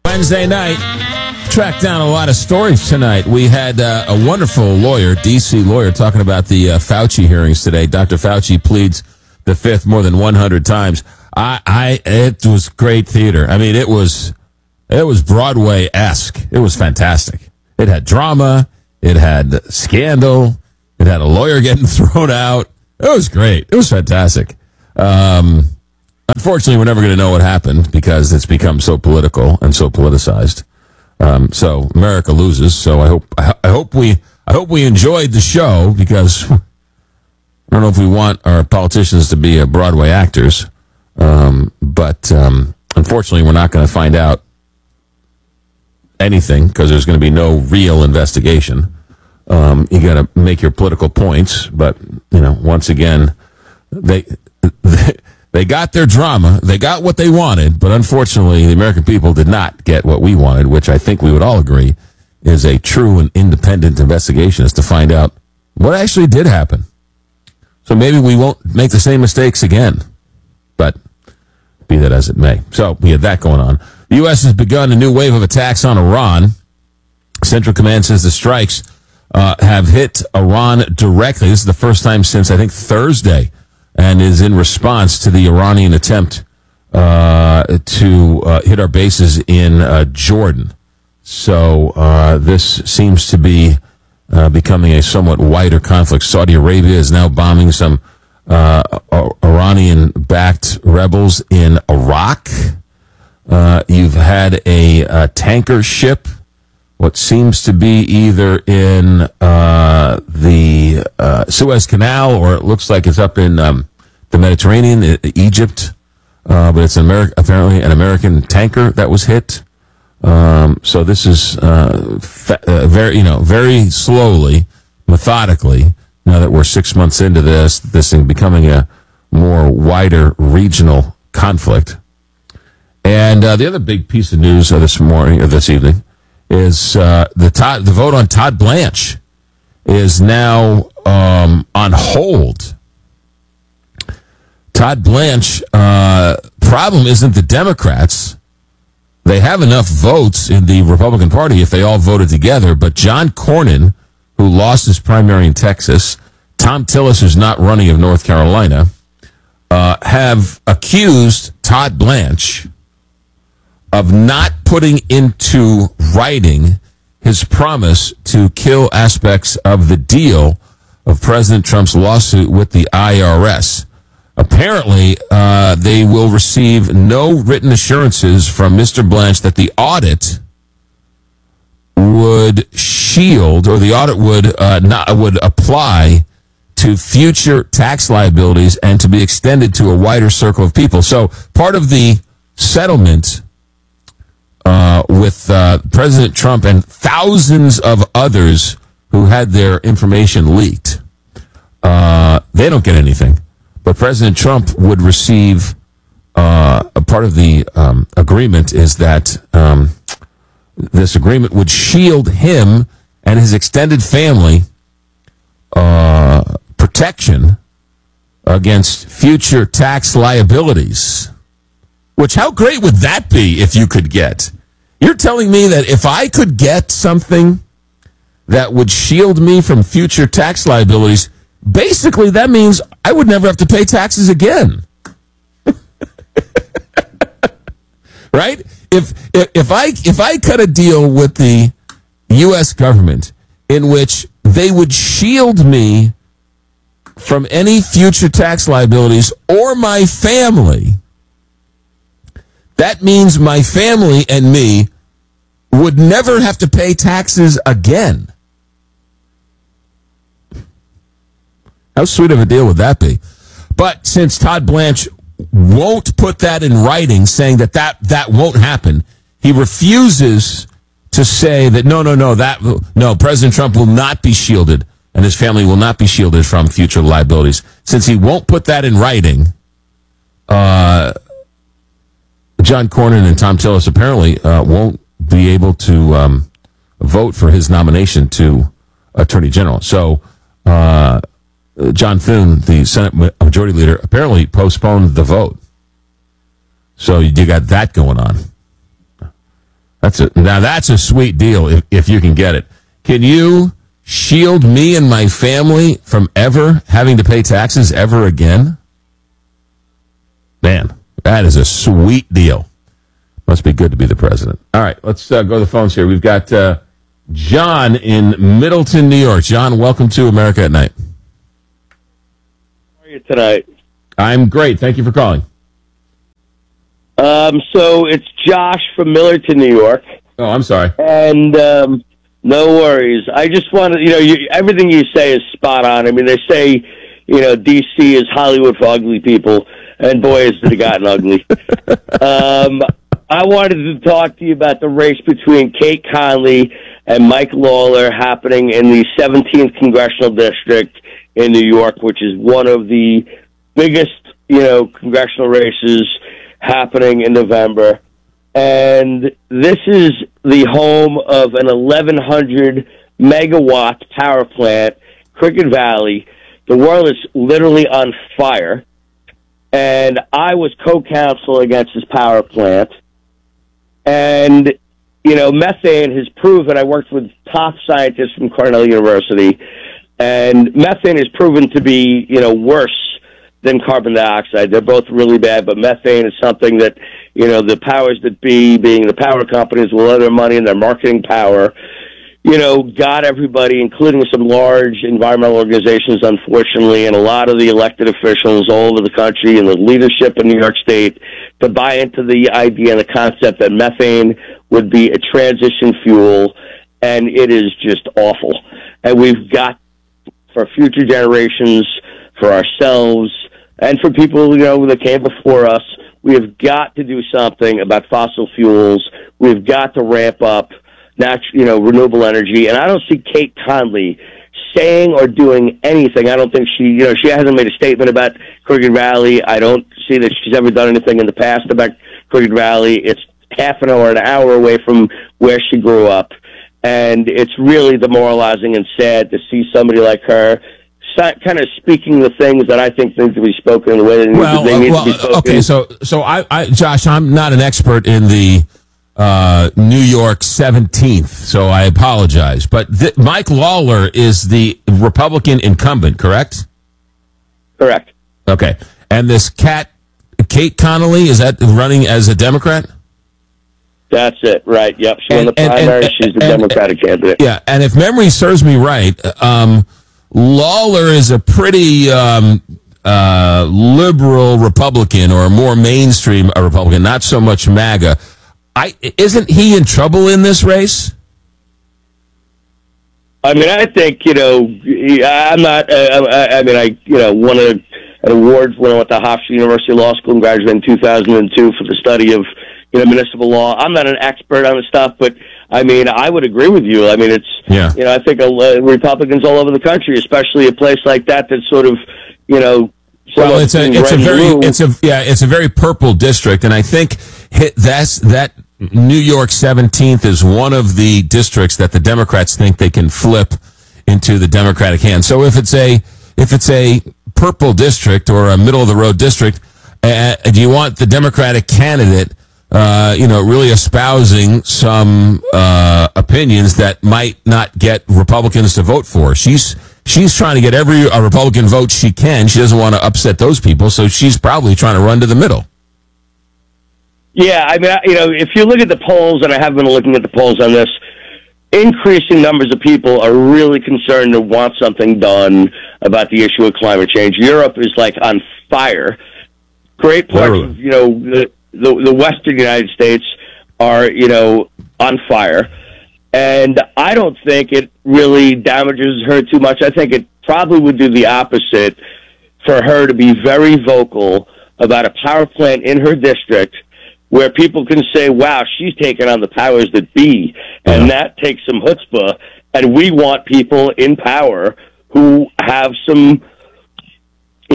Wednesday night, tracked down a lot of stories tonight. We had a wonderful lawyer, D.C. lawyer, talking about the Fauci hearings today. Dr. Fauci pleads the fifth more than 100 times. It was great theater. I mean, it was Broadway-esque. It was fantastic. It had drama. It had scandal. It had a lawyer getting thrown out. It was great. It was fantastic. Unfortunately, we're never going to know what happened because it's become so political and so politicized. So America loses. So I hope we enjoyed the show, because I don't know if we want our politicians to be Broadway actors. But unfortunately, we're not going to find out anything because there's going to be no real investigation. You got to make your political points, but once again, they got their drama. They got what they wanted, but unfortunately, the American people did not get what we wanted, which I think we would all agree is a true and independent investigation, is to find out what actually did happen. So maybe we won't make the same mistakes again, but be that as it may. So we had that going on. The U.S. has begun a new wave of attacks on Iran. Central Command says the strikes have hit Iran directly. This is the first time since, I think, Thursday, and is in response to the Iranian attempt to hit our bases in Jordan. So this seems to be becoming a somewhat wider conflict. Saudi Arabia is now bombing some Iranian-backed rebels in Iraq. You've had a tanker ship, what seems to be either in the Suez Canal, or it looks like it's up in the Mediterranean, Egypt. But it's apparently an American tanker that was hit. So this is very slowly, methodically. Now that we're 6 months into this thing becoming a more wider regional conflict. And the other big piece of news this evening is the vote on Todd Blanche is now on hold. Todd Blanche, problem isn't the Democrats. They have enough votes in the Republican Party if they all voted together, but John Cornyn, who lost his primary in Texas, Tom Tillis, who's not running of North Carolina, have accused Todd Blanche of not putting into writing his promise to kill aspects of the deal of President Trump's lawsuit with the IRS. Apparently, they will receive no written assurances from Mr. Blanche that the audit would shield, or the audit would apply to future tax liabilities and to be extended to a wider circle of people. So part of the settlement with President Trump and thousands of others who had their information leaked, they don't get anything. But President Trump would receive a part of the agreement is that this agreement would shield him and his extended family protection against future tax liabilities. Which, how great would that be if you could get? You're telling me that if I could get something that would shield me from future tax liabilities, basically that means I would never have to pay taxes again. Right? If I cut a deal with the U.S. government in which they would shield me from any future tax liabilities or my family, that means my family and me would never have to pay taxes again. How sweet of a deal would that be? But since Todd Blanche won't put that in writing, saying that won't happen, he refuses to say that no, President Trump will not be shielded and his family will not be shielded from future liabilities. Since he won't put that in writing, John Cornyn and Tom Tillis apparently won't be able to vote for his nomination to Attorney General. So John Thune, the Senate Majority Leader, apparently postponed the vote. So you got that going on. Now that's a sweet deal if you can get it. Can you shield me and my family from ever having to pay taxes ever again? Man, that is a sweet deal. Must be good to be the president. All right, let's go to the phones here. We've got John in Middleton, New York. John, welcome to America at Night. How are you tonight? I'm great. Thank you for calling. So it's Josh from Millerton, New York. Oh, I'm sorry. And no worries. I just wanted, everything you say is spot on. I mean, they say, D.C. is Hollywood for ugly people, and boy, has it gotten ugly. I wanted to talk to you about the race between Kate Conley and Mike Lawler happening in the 17th Congressional District in New York, which is one of the biggest, congressional races happening in November. And this is the home of an 1,100 megawatt power plant, Cricket Valley. The world is literally on fire. And I was co-counsel against this power plant. And, methane has proven, I worked with top scientists from Cornell University, and methane has proven to be, worse than carbon dioxide. They're both really bad, but methane is something that, the powers that be, being the power companies with all their money and their marketing power, got everybody, including some large environmental organizations, unfortunately, and a lot of the elected officials all over the country and the leadership in New York State to buy into the idea and the concept that methane would be a transition fuel, and it is just awful. And we've got, for future generations, for ourselves, and for people, that came before us, we have got to do something about fossil fuels. We've got to ramp up renewable energy. And I don't see Kate Conley saying or doing anything. I don't think she hasn't made a statement about Cricket Valley. I don't see that she's ever done anything in the past about Cricket Valley. It's half an hour away from where she grew up. And it's really demoralizing and sad to see somebody like her kind of speaking the things that I think need to be spoken the way they need to be spoken. Okay, so Josh, I'm not an expert in the New York 17th, so I apologize. But Mike Lawler is the Republican incumbent, correct? Correct. Okay. And this Kate Connolly, is that running as a Democrat? That's it, right. Yep, she won the primary. She's the Democratic candidate. Yeah, and if memory serves me right, Lawler is a pretty liberal Republican, or more mainstream Republican, not so much MAGA. Isn't he in trouble in this race? I mean, I think, I'm not, I won an award when I went to Hofstra University Law School and graduated in 2002 for the study of, municipal law. I'm not an expert on the stuff, but I mean, I would agree with you. I mean, I think Republicans all over the country, especially a place like that, that's sort of, well, it's a very purple district, and I think that New York 17th is one of the districts that the Democrats think they can flip into the Democratic hand. So if it's a purple district or a middle of the road district, do you want the Democratic candidate really espousing some opinions that might not get Republicans to vote for? She's trying to get every Republican vote she can. She doesn't want to upset those people, so she's probably trying to run to the middle. Yeah, I mean, if you look at the polls, and I have been looking at the polls on this, increasing numbers of people are really concerned and want something done about the issue of climate change. Europe is like on fire. Great parts of, the Western United States are, on fire. And I don't think it really damages her too much. I think it probably would do the opposite for her to be very vocal about a power plant in her district where people can say, wow, she's taking on the powers that be. And that takes some chutzpah. And we want people in power who have some, I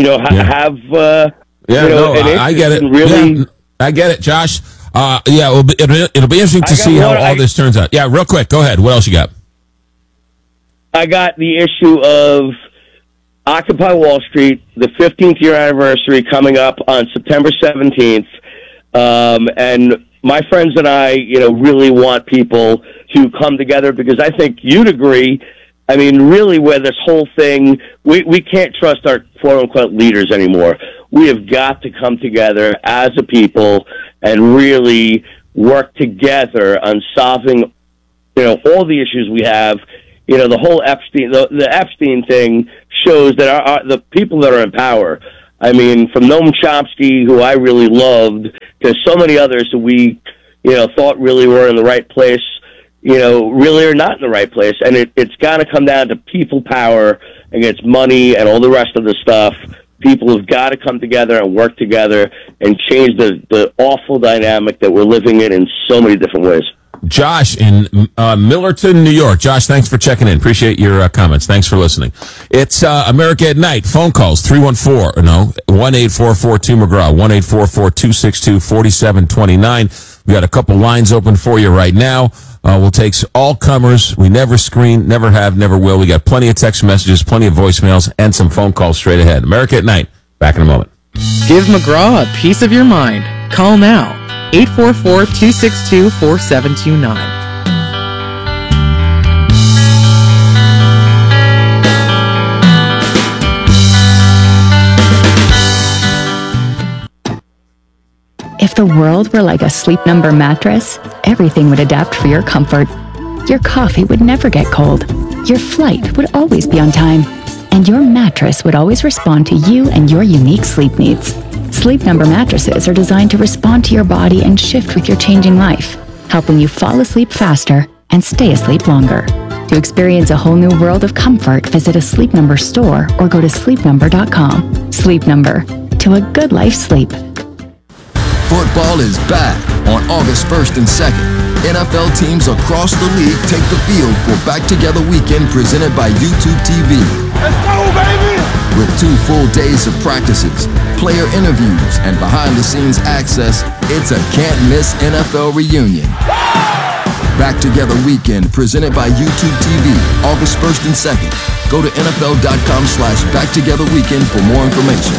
get it. Really, I get it, Josh. It'll be interesting to see how all this turns out. Yeah, real quick. Go ahead. What else you got? I got the issue of Occupy Wall Street, the 15th year anniversary coming up on September 17th. And my friends and I, really want people to come together, because I think you'd agree. I mean, really, where this whole thing, we can't trust our quote-unquote leaders anymore. We have got to come together as a people and really work together on solving, all the issues we have. The whole Epstein, the Epstein thing shows that the people that are in power, I mean, from Noam Chomsky, who I really loved, to so many others who we, thought really were in the right place, really are not in the right place. And it's got to come down to people power against money and all the rest of the stuff. People have got to come together and work together and change the awful dynamic that we're living in so many different ways. Josh in Millerton, New York. Josh, thanks for checking in. Appreciate your comments. Thanks for listening. It's America at Night. Phone calls, 1-844-2-McGraw, 1-844-262-4729. We got a couple lines open for you right now. We'll take all comers. We never screen, never have, never will. We got plenty of text messages, plenty of voicemails, and some phone calls straight ahead. America at Night. Back in a moment. Give McGraw a piece of your mind. Call now. 844-262-4729. If the world were like a Sleep Number mattress, everything would adapt for your comfort. Your coffee would never get cold. Your flight would always be on time. And your mattress would always respond to you and your unique sleep needs. Sleep Number mattresses are designed to respond to your body and shift with your changing life, helping you fall asleep faster and stay asleep longer. To experience a whole new world of comfort, visit a Sleep Number store or go to sleepnumber.com. Sleep Number. To a good life sleep. Football is back on August 1st and 2nd. NFL teams across the league take the field for Back Together Weekend presented by YouTube TV. Let's go, baby! With 2 full days of practices, player interviews, and behind-the-scenes access, it's a can't-miss NFL reunion. Back Together Weekend presented by YouTube TV, August 1st and 2nd. Go to NFL.com/BackTogetherWeekend for more information.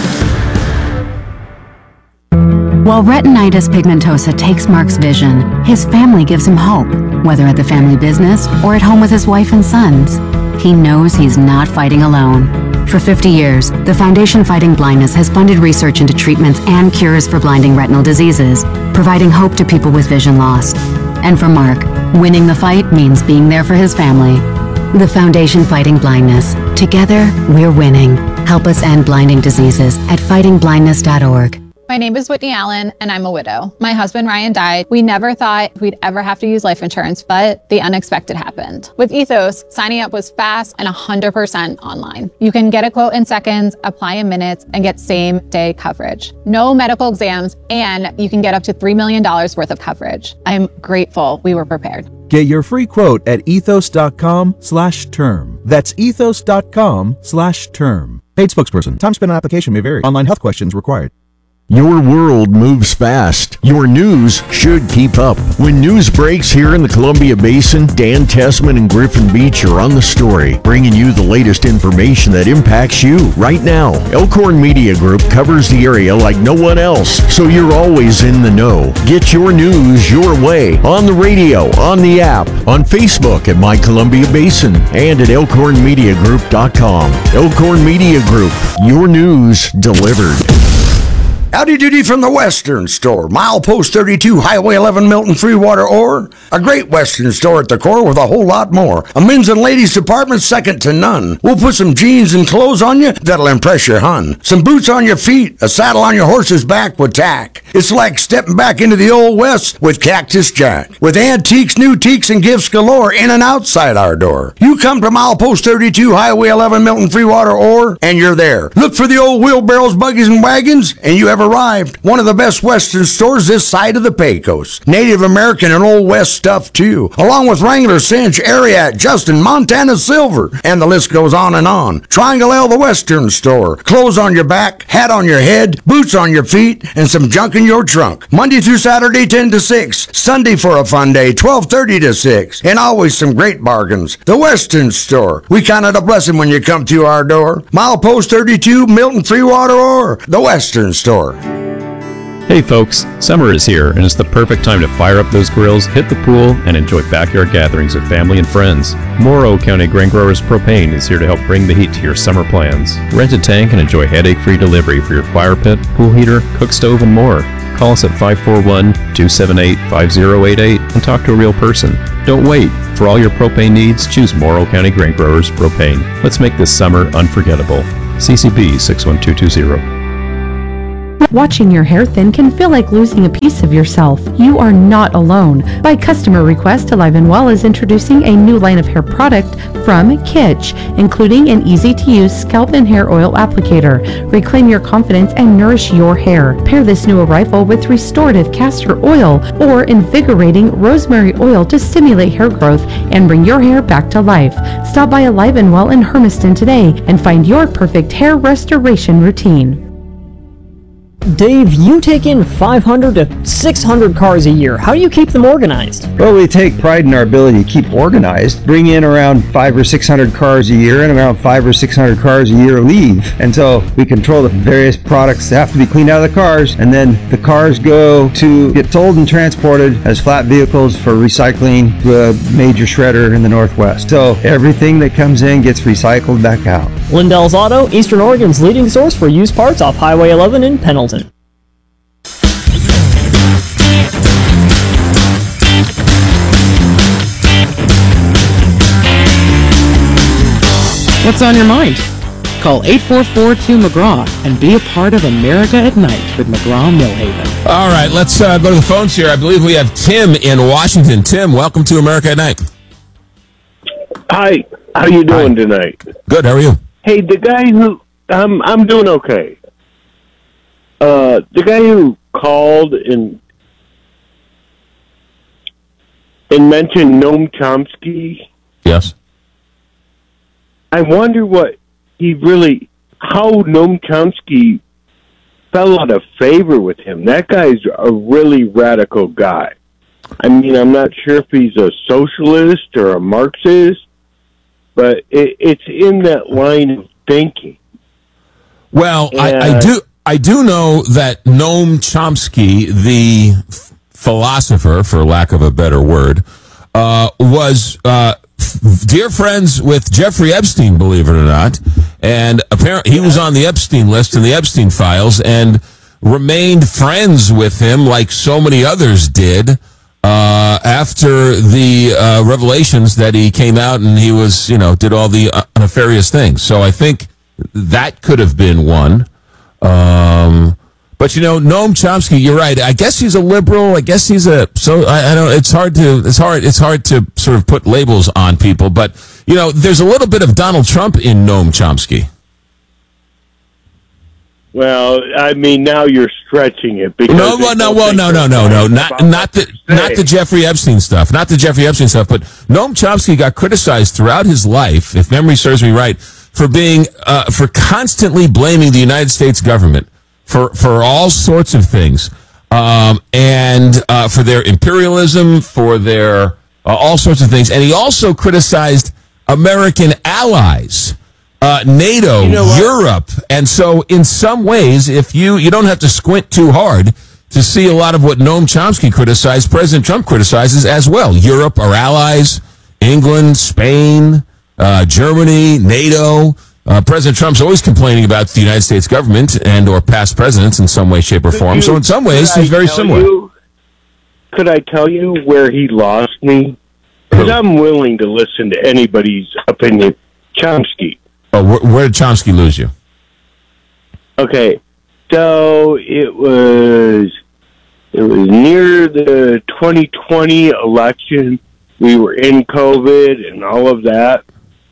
While retinitis pigmentosa takes Mark's vision, his family gives him hope, whether at the family business or at home with his wife and sons. He knows he's not fighting alone. For 50 years, the Foundation Fighting Blindness has funded research into treatments and cures for blinding retinal diseases, providing hope to people with vision loss. And for Mark, winning the fight means being there for his family. The Foundation Fighting Blindness. Together, we're winning. Help us end blinding diseases at fightingblindness.org. My name is Whitney Allen, and I'm a widow. My husband, Ryan, died. We never thought we'd ever have to use life insurance, but the unexpected happened. With Ethos, signing up was fast and 100% online. You can get a quote in seconds, apply in minutes, and get same-day coverage. No medical exams, and you can get up to $3 million worth of coverage. I'm grateful we were prepared. Get your free quote at ethos.com/term. That's ethos.com/term. Paid spokesperson. Time spent on application may vary. Online health questions required. Your world moves fast. Your news should keep up. When news breaks here in the Columbia Basin, Dan Tessman and Griffin Beach are on the story, bringing you the latest information that impacts you right now. Elkhorn Media Group covers the area like no one else, so you're always in the know. Get your news your way on the radio, on the app, on Facebook at My Columbia Basin, and at elkhornmediagroup.com. Elkhorn Media Group, your news delivered. Howdy doody from the Western Store, milepost 32, Highway 11, Milton, Freewater, Ore. A great Western store at the core with a whole lot more. A men's and ladies department second to none. We'll put some jeans and clothes on you that'll impress your hun. Some boots on your feet, a saddle on your horse's back with tack. It's like stepping back into the old West with Cactus Jack. With antiques, new teaks, and gifts galore in and outside our door. You come to milepost 32, Highway 11, Milton, Freewater, Ore, and you're there. Look for the old wheelbarrows, buggies, and wagons, and you have arrived. One of the best Western stores this side of the Pecos. Native American and Old West stuff too, along with Wrangler, Cinch, Ariat, Justin, Montana Silver, and the list goes on and on. Triangle L, the Western Store. Clothes on your back, hat on your head, boots on your feet, and some junk in your trunk. Monday through Saturday, 10 to 6. Sunday for a fun day, 12:30 to 6. And always some great bargains. The Western Store. We count it a blessing when you come through our door. Milepost 32, Milton, Freewater, or the Western Store. Hey folks, summer is here and it's the perfect time to fire up those grills, hit the pool, and enjoy backyard gatherings with family and friends. Morrow County Grain Growers Propane is here to help bring the heat to your summer plans. Rent a tank and enjoy headache-free delivery for your fire pit, pool heater, cook stove, and more. Call us at 541-278-5088 and talk to a real person. Don't wait. For all your propane needs, choose Morrow County Grain Growers Propane. Let's make this summer unforgettable. CCB 61220. Watching your hair thin can feel like losing a piece of yourself. You are not alone. By customer request, Alive and Well is introducing a new line of hair product from Kitsch, including an easy-to-use scalp and hair oil applicator. Reclaim your confidence and nourish your hair. Pair this new arrival with restorative castor oil or invigorating rosemary oil to stimulate hair growth and bring your hair back to life. Stop by Alive and Well in Hermiston today and find your perfect hair restoration routine. Dave, you take in 500 to 600 cars a year. How do you keep them organized? Well, we take pride in our ability to keep organized. Bring in around 500 or 600 cars a year, and around 500 or 600 cars a year leave. And so we control the various products that have to be cleaned out of the cars, and then the cars go to get sold and transported as flat vehicles for recycling to a major shredder in the Northwest. So everything that comes in gets recycled back out. Lindell's Auto, Eastern Oregon's leading source for used parts off Highway 11 in Pendleton. What's on your mind? Call 844-2-McGraw and be a part of America at Night with McGraw-Millhaven. All right, let's go to the phones here. I believe we have Tim in Washington. Tim, welcome to America at Night. Hi, how you doing tonight? Good, how are you? Hey, the guy who... I'm doing okay. The guy who called and mentioned Noam Chomsky... Yes. I wonder how Noam Chomsky fell out of favor with him. That guy's a really radical guy. I mean, I'm not sure if he's a socialist or a Marxist, but it's in that line of thinking. Well, I do know that Noam Chomsky, the philosopher, for lack of a better word, was dear friends with Jeffrey Epstein, believe it or not, and apparently he was on the Epstein list in the Epstein files and remained friends with him like so many others did after the revelations that he came out and he was, did all the nefarious things. So I think that could have been one. But Noam Chomsky, you're right. I guess he's a liberal. I guess he's I don't. It's hard to sort of put labels on people. But there's a little bit of Donald Trump in Noam Chomsky. Well, I mean, now you're stretching it. Because no. Not the Jeffrey Epstein stuff. Not the Jeffrey Epstein stuff. But Noam Chomsky got criticized throughout his life, if memory serves me right, for being for constantly blaming the United States government for all sorts of things, and for their imperialism, for their all sorts of things. And he also criticized American allies, NATO, Europe. And so in some ways, if you don't have to squint too hard to see a lot of what Noam Chomsky criticized, President Trump criticizes as well. Europe, our allies, England, Spain, Germany, NATO. President Trump's always complaining about the United States government and or past presidents in some way, shape, or form. So in some ways, he's very similar. Could I tell you where he lost me? Because I'm willing to listen to anybody's opinion. Chomsky. Oh, where did Chomsky lose you? Okay, so it was near the 2020 election. We were in COVID and all of that.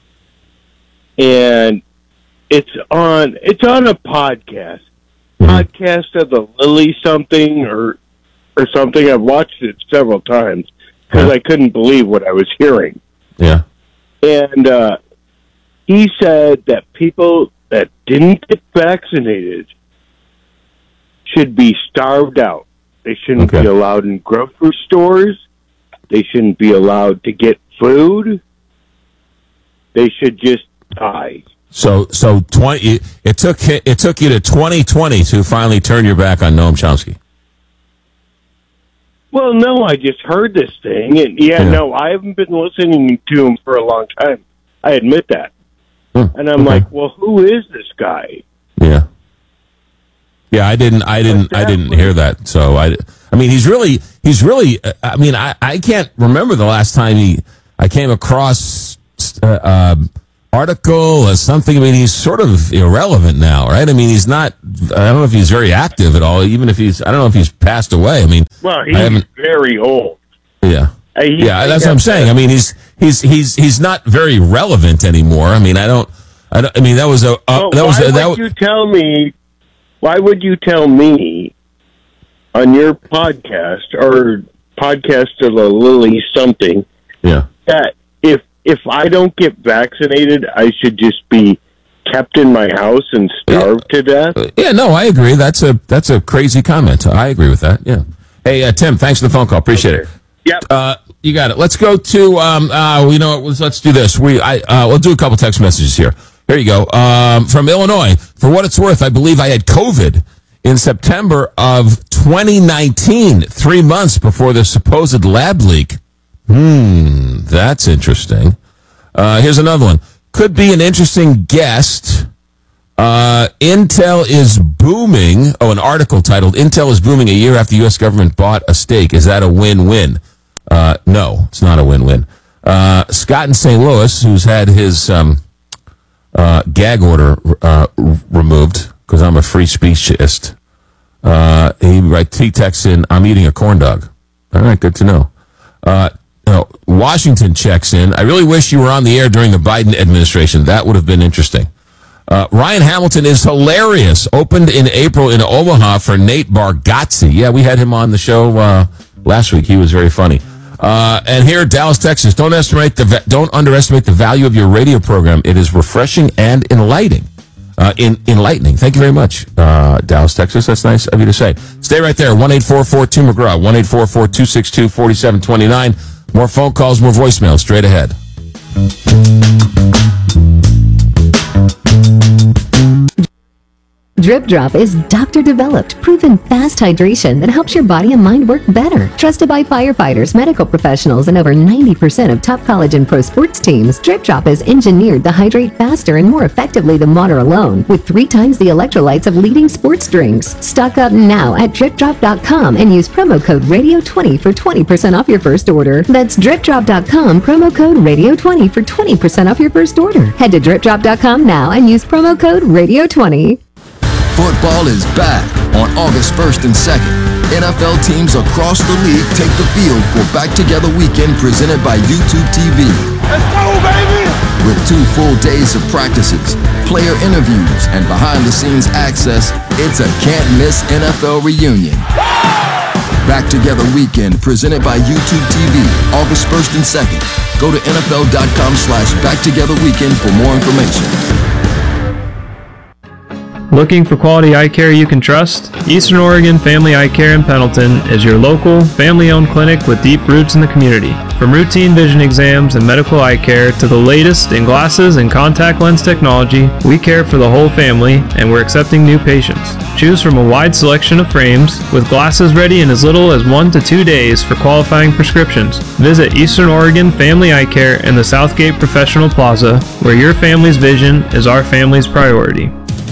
And it's on a podcast of the Lily something or something. I've watched it several times because I couldn't believe what I was hearing. Yeah. And he said that people that didn't get vaccinated should be starved out. They shouldn't be allowed in grocery stores. They shouldn't be allowed to get food. They should just die. So 20. It took you to 2020 to finally turn your back on Noam Chomsky. Well, no, I just heard this thing, and no, I haven't been listening to him for a long time. I admit that. And I'm like, well, who is this guy? Yeah. Yeah, I didn't hear that. So I mean, he's really, I mean, I can't remember the last time I came across, article or something. I mean, he's sort of irrelevant now, right? I mean, he's not, I don't know if he's very active at all, even if I don't know if he's passed away. I mean, well, he's very old. Yeah. That's what I'm saying. I mean, he's not very relevant anymore. I mean, I mean, that was why would you tell me on your podcast or podcast of the Lily something that if I don't get vaccinated, I should just be kept in my house and starved to death? Yeah, no, I agree. That's a crazy comment. I agree with that. Yeah. Hey, Tim, thanks for the phone call. Appreciate it. Yep. You got it. Let's go to let's do this. We'll do a couple text messages here. Here you go. From Illinois. For what it's worth, I believe I had COVID in September of 2019, 3 months before the supposed lab leak. That's interesting. Here's another one. Could be an interesting guest. Intel is booming. An article titled "Intel is booming a year after U.S. government bought a stake. Is that a win-win?" No, it's not a win-win. Scott in St. Louis, who's had his gag order removed because I'm a free speechist. He texts in, "I'm eating a corn dog." All right, good to know. Washington checks in. "I really wish you were on the air during the Biden administration. That would have been interesting." Ryan Hamilton is hilarious. Opened in April in Omaha for Nate Bargatze. Yeah, we had him on the show last week. He was very funny. And here, Dallas, Texas. Don't underestimate the value of your radio program. It is refreshing and enlightening. Enlightening. Thank you very much, Dallas, Texas. That's nice of you to say. Stay right there. 1-844-2-McGraw. 1-844-262-4729. More phone calls, more voicemails. Straight ahead. Drip Drop is doctor-developed, proven fast hydration that helps your body and mind work better. Trusted by firefighters, medical professionals, and over 90% of top college and pro sports teams, Drip Drop is engineered to hydrate faster and more effectively than water alone, with 3 times the electrolytes of leading sports drinks. Stock up now at DripDrop.com and use promo code Radio20 for 20% off your first order. That's DripDrop.com, promo code Radio20 for 20% off your first order. Head to DripDrop.com now and use promo code Radio20. Football is back on August 1st and 2nd. NFL teams across the league take the field for Back Together Weekend presented by YouTube TV. Let's go, baby! With 2 full days of practices, player interviews, and behind-the-scenes access, it's a can't-miss NFL reunion. Back Together Weekend presented by YouTube TV, August 1st and 2nd. Go to NFL.com/BackTogetherWeekend for more information. Looking for quality eye care you can trust? Eastern Oregon Family Eye Care in Pendleton is your local, family-owned clinic with deep roots in the community. From routine vision exams and medical eye care to the latest in glasses and contact lens technology, we care for the whole family and we're accepting new patients. Choose from a wide selection of frames with glasses ready in as little as 1 to 2 days for qualifying prescriptions. Visit Eastern Oregon Family Eye Care in the Southgate Professional Plaza, where your family's vision is our family's priority.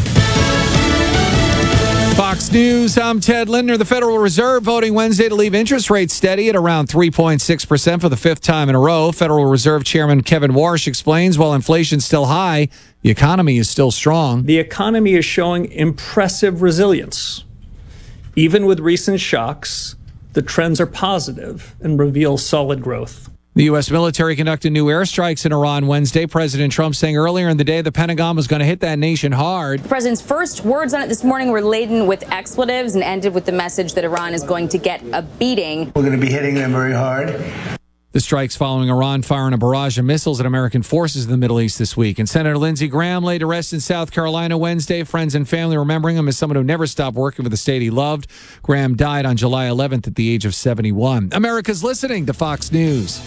Fox News, I'm Ted Lindner. The Federal Reserve voting Wednesday to leave interest rates steady at around 3.6% for the 5th time in a row. Federal Reserve Chairman Kevin Warsh explains while inflation's still high, the economy is still strong. The economy is showing impressive resilience. Even with recent shocks, the trends are positive and reveal solid growth. The U.S. military conducted new airstrikes in Iran Wednesday. President Trump saying earlier in the day the Pentagon was going to hit that nation hard. The president's first words on it this morning were laden with expletives and ended with the message that Iran is going to get a beating. We're going to be hitting them very hard. The strikes following Iran firing a barrage of missiles at American forces in the Middle East this week. And Senator Lindsey Graham laid to rest in South Carolina Wednesday. Friends and family remembering him as someone who never stopped working for the state he loved. Graham died on July 11th at the age of 71. America's listening to Fox News.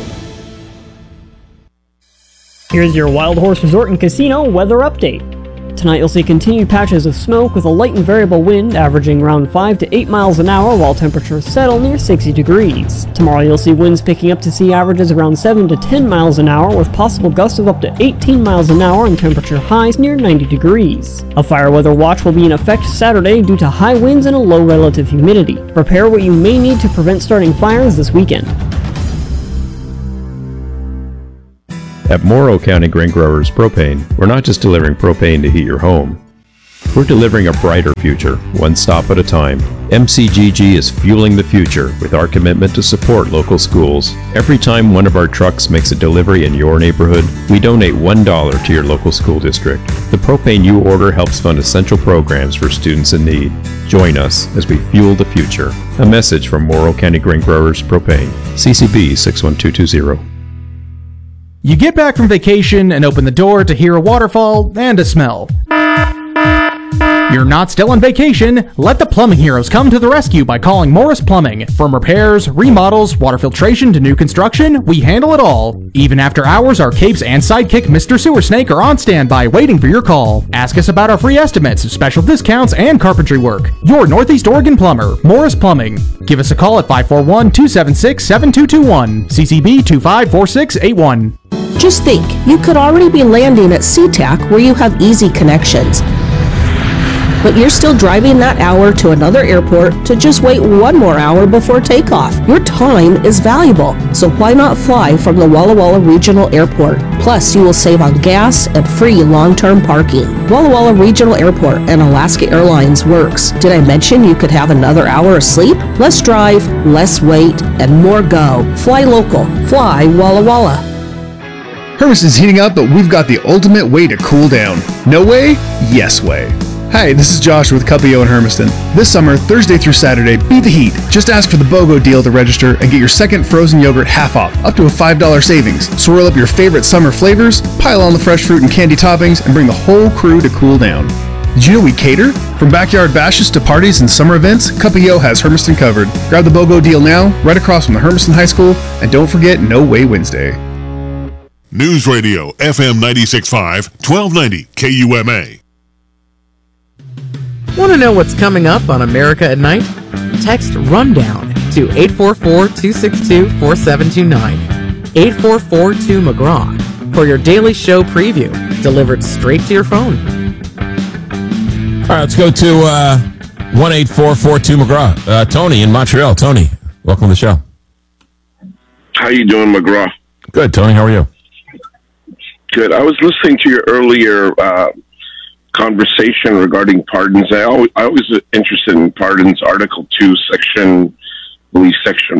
Here's your Wild Horse Resort and Casino weather update. Tonight you'll see continued patches of smoke with a light and variable wind averaging around 5 to 8 miles an hour while temperatures settle near 60 degrees. Tomorrow you'll see winds picking up to sea averages around 7 to 10 miles an hour with possible gusts of up to 18 miles an hour and temperature highs near 90 degrees. A fire weather watch will be in effect Saturday due to high winds and a low relative humidity. Prepare what you may need to prevent starting fires this weekend. At Morrow County Grain Growers Propane, we're not just delivering propane to heat your home. We're delivering a brighter future, one stop at a time. MCGG is fueling the future with our commitment to support local schools. Every time one of our trucks makes a delivery in your neighborhood, we donate $1 to your local school district. The propane you order helps fund essential programs for students in need. Join us as we fuel the future. A message from Morrow County Grain Growers Propane, CCB 61220. You get back from vacation and open the door to hear a waterfall and a smell. You're not still on vacation. Let the plumbing heroes come to the rescue by calling Morris Plumbing. From repairs, remodels, water filtration to new construction, we handle it all. Even after hours, our capes and sidekick Mr. Sewer Snake are on standby waiting for your call. Ask us about our free estimates, special discounts, and carpentry work. Your Northeast Oregon plumber, Morris Plumbing. Give us a call at 541-276-7221. CCB 254681. Just think, you could already be landing at SeaTac where you have easy connections. But you're still driving that hour to another airport to just wait one more hour before takeoff. Your time is valuable, so why not fly from the Walla Walla Regional Airport? Plus, you will save on gas and free long-term parking. Walla Walla Regional Airport and Alaska Airlines works. Did I mention you could have another hour of sleep? Less drive, less wait, and more go. Fly local. Fly Walla Walla. Hermiston's heating up, but we've got the ultimate way to cool down. No way? Yes way. Hi, this is Josh with Cuppio in Hermiston. This summer, Thursday through Saturday, beat the heat. Just ask for the BOGO deal to register and get your second frozen yogurt half off, up to a $5 savings. Swirl up your favorite summer flavors, pile on the fresh fruit and candy toppings, and bring the whole crew to cool down. Did you know we cater? From backyard bashes to parties and summer events, Cuppio has Hermiston covered. Grab the BOGO deal now, right across from the Hermiston High School, and don't forget No Way Wednesday. News Radio, FM 96.5, 1290 KUMA. Want to know what's coming up on America at Night? Text RUNDOWN to 844-262-4729. 844-2McGraw for your daily show preview, delivered straight to your phone. All right, let's go to 1-844-2McGraw. Tony in Montreal. Tony, welcome to the show. How you doing, McGraw? Good, Tony. How are you? Good. I was listening to your earlier conversation regarding pardons. I always interested in pardons. Article 2, Section 2,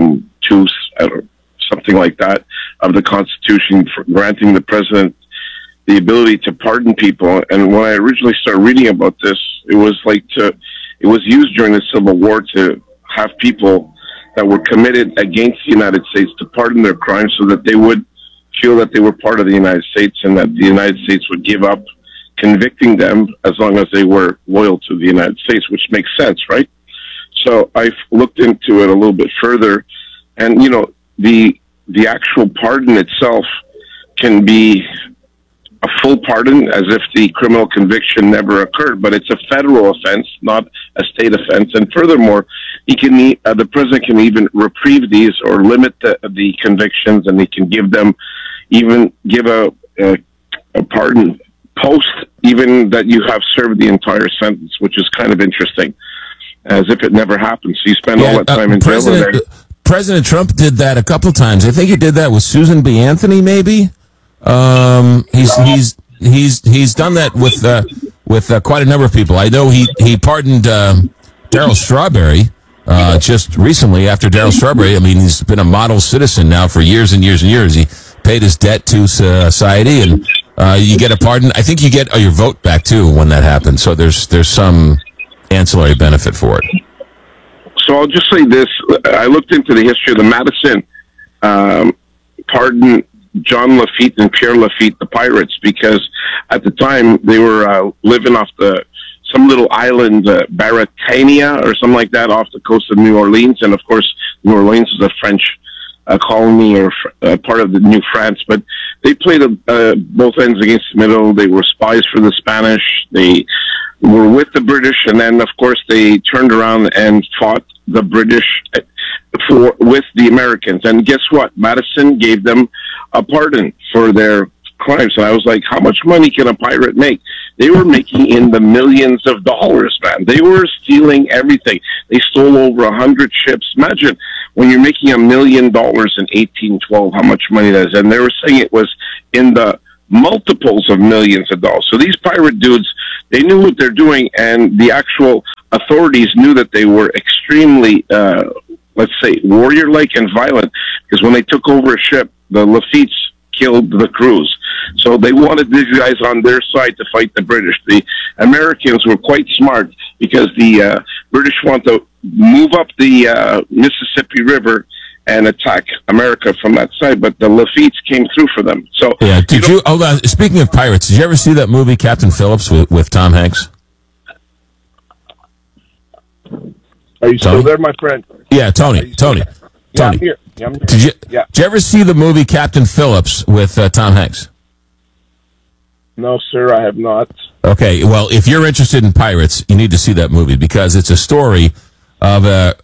something like that, of the Constitution, for granting the president the ability to pardon people. And when I originally started reading about this, it was used during the Civil War to have people that were committed against the United States to pardon their crimes so that they would feel that they were part of the United States and that the United States would give up convicting them as long as they were loyal to the United States, which makes sense, right? So I've looked into it a little bit further, and the actual pardon itself can be a full pardon, as if the criminal conviction never occurred, but it's a federal offense, not a state offense. And furthermore, the president can even reprieve these or limit the convictions, and he can give a pardon post even that you have served the entire sentence, which is kind of interesting, as if it never happened. So you spend all that time in jail. President Trump did that a couple times. I think he did that with Susan B. Anthony, maybe. He's done that with quite a number of people. I know he pardoned Darryl Strawberry just recently. After Darryl Strawberry, I mean, he's been a model citizen now for years and years and years. He paid his debt to society, and you get a pardon. I think you get your vote back too when that happens. So there's some ancillary benefit for it. So I'll just say this: I looked into the history of the Madison pardon John Lafitte and Pierre Lafitte, the pirates, because at the time they were living off some little island, Baratania or something like that, off the coast of New Orleans. And of course, New Orleans is a French colony or part of the New France. But they played both ends against the middle. They were spies for the Spanish. They were with the British, and then, of course, they turned around and fought the British with the Americans. And guess what? Madison gave them a pardon for their crimes. And I was like, how much money can a pirate make? They were making in the millions of dollars, man. They were stealing everything. They stole over 100 ships. Imagine when you're making $1 million in 1812, how much money that is. And they were saying it was in the multiples of millions of dollars. So these pirate dudes, they knew what they're doing, and the actual authorities knew that they were extremely, let's say, warrior-like and violent, because when they took over a ship, the Lafitte's killed the crews. So they wanted these guys on their side to fight the British. The Americans were quite smart, because the British want to move up the Mississippi River and attack America from that side, but the Lafitte's came through for them. So yeah, hold on. Speaking of pirates, did you ever see that movie Captain Phillips with Tom Hanks? Are you still there, my friend? Yeah, Tony. Yeah, I'm here. Yeah, I'm here. Did you ever see the movie Captain Phillips with Tom Hanks? No, sir, I have not. Okay, well, if you're interested in pirates, you need to see that movie, because it's a story of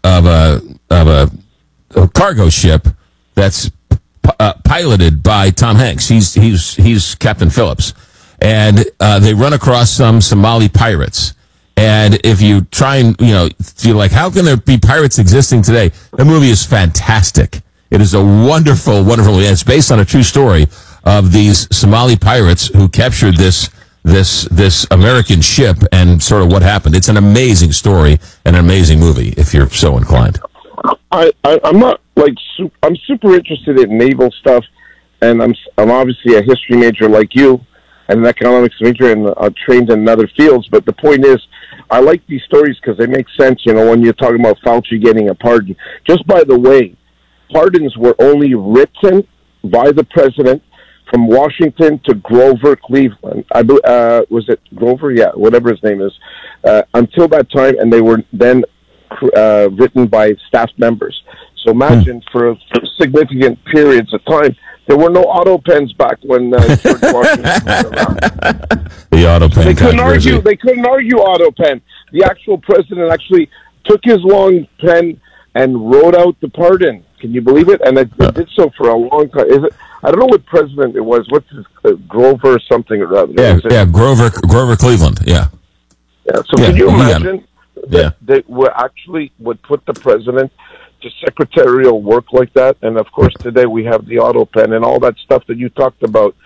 a cargo ship that's piloted by Tom Hanks. He's Captain Phillips, and they run across some Somali pirates. And if you try and you're like, how can there be pirates existing today? The movie is fantastic. It is a wonderful, wonderful movie. And it's based on a true story of these Somali pirates who captured this American ship and sort of what happened. It's an amazing story and an amazing movie if you're so inclined. I'm not I'm super interested in naval stuff, and I'm obviously a history major like you, and an economics major, and trained in other fields. But the point is, I like these stories because they make sense. When you're talking about Fauci getting a pardon. Just by the way, pardons were only written by the president from Washington to Grover Cleveland. Was it Grover? Yeah, whatever his name is. Until that time, and they were then written by staff members. So imagine for significant periods of time, there were no auto pens back when George Washington was around. The auto pen. They couldn't argue auto pen. The actual president actually took his long pen and wrote out the pardon. Can you believe it? And it did so for a long time. I don't know what president it was. What's his Grover or something or other? Yeah, Grover Cleveland. Yeah. Yeah. So can you imagine that they would put the president to secretarial work like that? And of course, today we have the auto pen and all that stuff that you talked about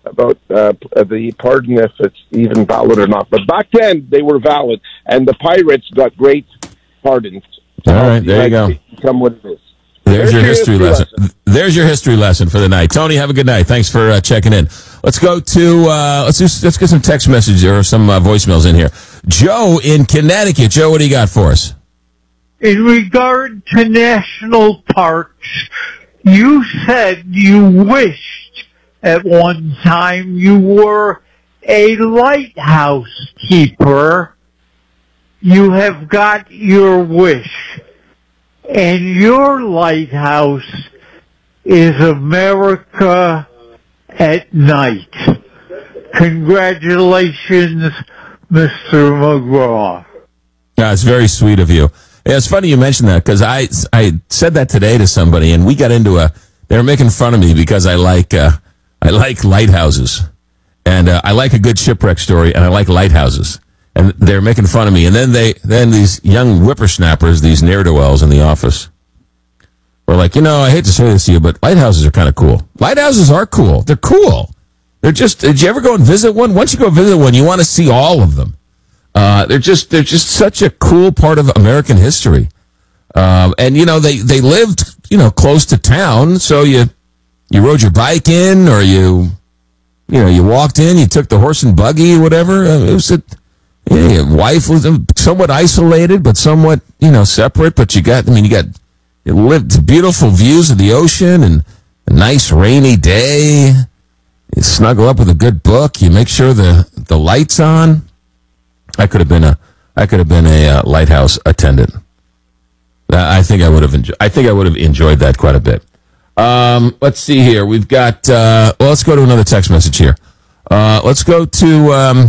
the pardon, if it's even valid or not. But back then, they were valid, and the pirates got great pardons. All right, there you go. Become what it is. There's your history lesson. There's your history lesson for the night. Tony, have a good night. Thanks for checking in. Let's go to let's get some text messages or some voicemails in here. Joe in Connecticut. Joe, what do you got for us? In regard to national parks, you said you wished at one time you were a lighthouse keeper. You have got your wish. And your lighthouse is America at night. Congratulations, Mr. McGraw. Yeah, it's very sweet of you. Yeah, it's funny you mentioned that, because I said that today to somebody, and we got into they were making fun of me because I like lighthouses, and I like a good shipwreck story, and I like lighthouses. And they're making fun of me. And then these young whippersnappers, these ne'er-do-wells in the office, were like, I hate to say this to you, but lighthouses are kind of cool. Lighthouses are cool. They're cool. They're just, did you ever go and visit one? Once you go visit one, you want to see all of them. They're just such a cool part of American history. And, they lived, close to town. So you rode your bike in, or you walked in, you took the horse and buggy, whatever. It was your wife was somewhat isolated, but somewhat, separate. But you lived beautiful views of the ocean and a nice rainy day. You snuggle up with a good book. You make sure the light's on. I could have been a lighthouse attendant. I think I would have enjoyed that quite a bit. Let's see here. We've got, let's go to another text message here. Let's go to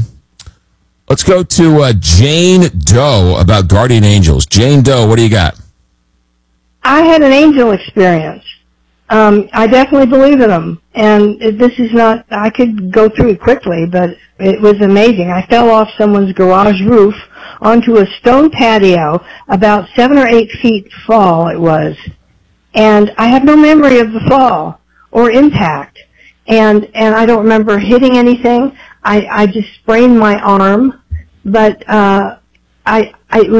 Jane Doe about guardian angels. Jane Doe, what do you got? I had an angel experience. I definitely believe in them. And this is not, I could go through it quickly, but it was amazing. I fell off someone's garage roof onto a stone patio, about 7 or 8 feet fall it was. And I have no memory of the fall or impact. And I don't remember hitting anything. I just sprained my arm, but it was